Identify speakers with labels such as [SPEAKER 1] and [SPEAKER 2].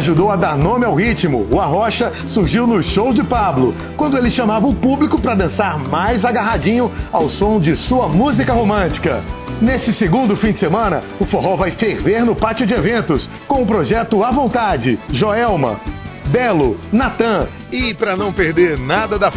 [SPEAKER 1] ajudou a dar nome ao ritmo. O Arrocha surgiu no show de Pablo, quando ele chamava o público para dançar mais agarradinho ao som de sua música romântica. Nesse segundo fim de semana, o forró vai ferver no pátio de eventos, com o projeto À Vontade, Joelma, Belo, Natan e, para não perder nada da